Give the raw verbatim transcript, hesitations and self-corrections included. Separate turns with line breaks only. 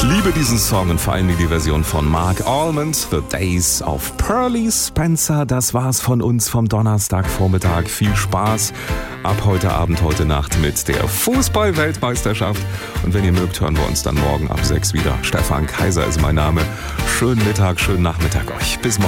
liebe diesen Song und vor allem die Version von Mark Almond, The Days of Pearly Spencer. Das war's von uns vom Donnerstagvormittag. Viel Spaß ab heute Abend, heute Nacht mit der Fußball-Weltmeisterschaft. Und wenn ihr mögt, hören wir uns dann morgen ab sechs wieder. Stefan Kaiser ist mein Name. Schönen Mittag, schönen Nachmittag euch. Bis morgen.